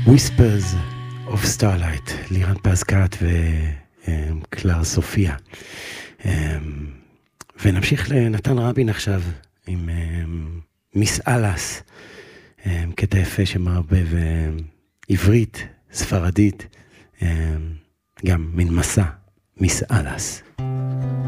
Whispers of Starlight, לירן פזקת וקלר סופיה. ונמשיך לנתן רבין עכשיו עם מיס אלאס, קטע יפה שמערבב עברית, ספרדית, גם מן מסע, מיס אלאס.